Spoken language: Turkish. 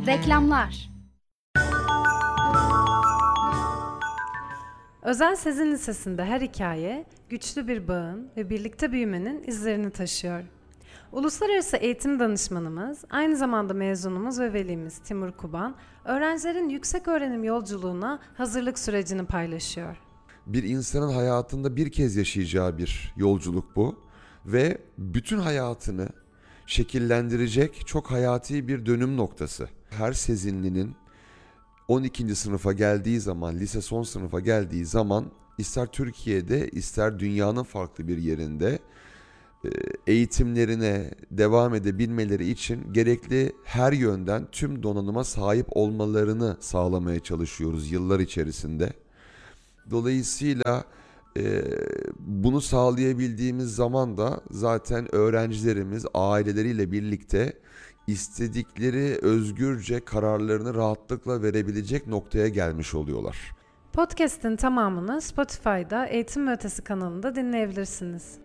Reklamlar. Özel Sezin Lisesi'nde her hikaye güçlü bir bağın ve birlikte büyümenin izlerini taşıyor. Uluslararası eğitim danışmanımız, aynı zamanda mezunumuz ve velimiz Timur Kuban, öğrencilerin yüksek öğrenim yolculuğuna hazırlık sürecini paylaşıyor. Bir insanın hayatında bir kez yaşayacağı bir yolculuk bu ve bütün hayatını şekillendirecek çok hayati bir dönüm noktası. Her sezinlinin 12. sınıfa geldiği zaman, lise son sınıfa geldiği zaman ister Türkiye'de ister dünyanın farklı bir yerinde eğitimlerine devam edebilmeleri için gerekli her yönden tüm donanıma sahip olmalarını sağlamaya çalışıyoruz yıllar içerisinde. Dolayısıyla bunu sağlayabildiğimiz zaman da zaten öğrencilerimiz aileleriyle birlikte istedikleri özgürce kararlarını rahatlıkla verebilecek noktaya gelmiş oluyorlar. Podcast'in tamamını Spotify'da Eğitim ve Ötesi kanalında dinleyebilirsiniz.